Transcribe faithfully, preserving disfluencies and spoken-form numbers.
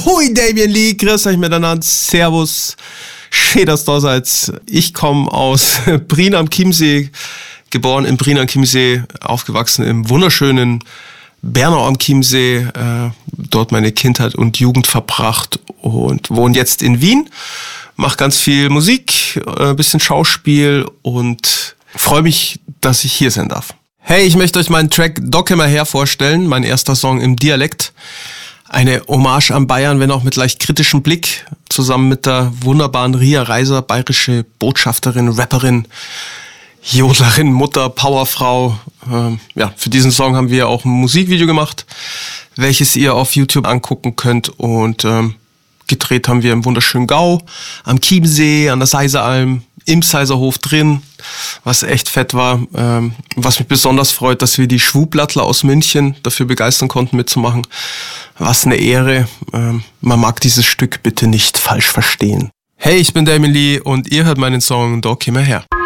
Hui, Damien Lee, grüß euch miteinander, servus, schön, dass ihr da seid. Ich komme aus Prien am Chiemsee, geboren in Prien am Chiemsee, aufgewachsen im wunderschönen Bernau am Chiemsee, äh, dort meine Kindheit und Jugend verbracht und wohne jetzt in Wien, mache ganz viel Musik, ein äh, bisschen Schauspiel und freue mich, dass ich hier sein darf. Hey, ich möchte euch meinen Track Doc immer her vorstellen, mein erster Song im Dialekt. Eine Hommage an Bayern, wenn auch mit leicht kritischem Blick, zusammen mit der wunderbaren Ria Reiser, bayerische Botschafterin, Rapperin, Jodlerin, Mutter, Powerfrau. Ähm, ja, für diesen Song haben wir auch ein Musikvideo gemacht, welches ihr auf YouTube angucken könnt. Und ähm, gedreht haben wir im wunderschönen Gau, am Chiemsee, an der Seiseralm, im Seiserhof drin, was echt fett war. Ähm, was mich besonders freut, dass wir die Schwublattler aus München dafür begeistern konnten, mitzumachen. Was eine Ehre. Ähm, man mag dieses Stück bitte nicht falsch verstehen. Hey, ich bin Damien Lee und ihr hört meinen Song Doc immer her.